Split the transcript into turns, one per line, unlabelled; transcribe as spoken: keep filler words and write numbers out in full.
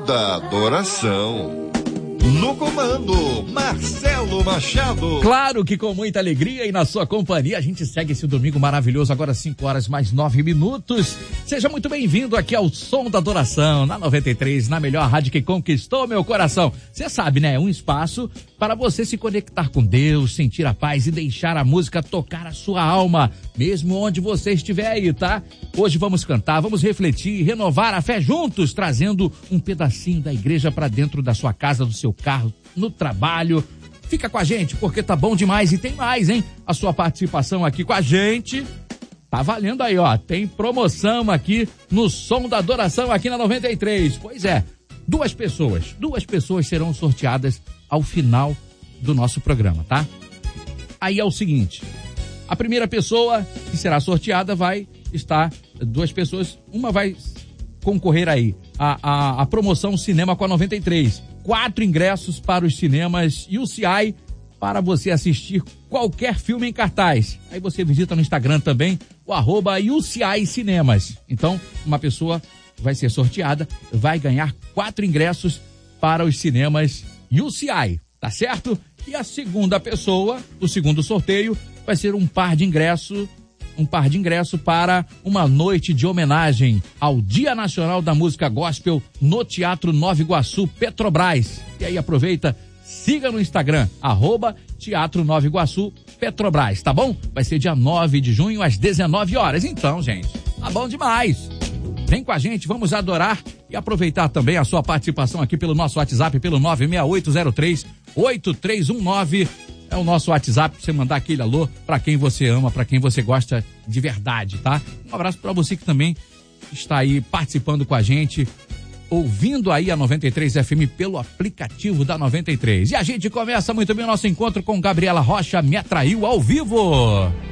da Adoração. No comando, Marcelo Machado.
Claro que com muita alegria e na sua companhia a gente segue esse domingo maravilhoso, agora cinco horas mais nove minutos. Seja muito bem-vindo aqui ao Som da Adoração, na noventa e três, na melhor rádio que conquistou meu coração. Você sabe, né? É um espaço para você se conectar com Deus, sentir a paz e deixar a música tocar a sua alma, mesmo onde você estiver aí, tá? Hoje vamos cantar, vamos refletir, renovar a fé juntos, trazendo um pedacinho da igreja para dentro da sua casa, do seu carro, no trabalho. Fica com a gente porque tá bom demais e tem mais, hein? A sua participação aqui com a gente tá valendo aí, ó. Tem promoção aqui no Som da Adoração aqui na noventa e três. Pois é, duas pessoas, duas pessoas serão sorteadas ao final do nosso programa, tá? Aí é o seguinte, a primeira pessoa que será sorteada vai estar, duas pessoas, uma vai concorrer aí a, a, a promoção Cinema com a noventa e três. Quatro ingressos para os cinemas U C I para você assistir qualquer filme em cartaz. Aí você visita no Instagram também o arroba U C I Cinemas. Então, uma pessoa vai ser sorteada, vai ganhar quatro ingressos para os cinemas U C I, tá certo? E a segunda pessoa, o segundo sorteio, vai ser um par de ingressos um par de ingresso para uma noite de homenagem ao Dia Nacional da Música Gospel no Teatro Nova Iguaçu, Petrobras. E aí aproveita, siga no Instagram, arroba Teatro Nova Iguaçu, Petrobras, tá bom? Vai ser dia nove de junho às dezenove horas. Então, gente, tá bom demais. Vem com a gente, vamos adorar e aproveitar também a sua participação aqui pelo nosso WhatsApp, pelo nove seis oito zero três oito três um nove. É o nosso WhatsApp pra você mandar aquele alô pra quem você ama, pra quem você gosta de verdade, tá? Um abraço pra você que também está aí participando com a gente, ouvindo aí a noventa e três F M pelo aplicativo da noventa e três. E a gente começa muito bem o nosso encontro com Gabriela Rocha, Me Atraiu ao vivo.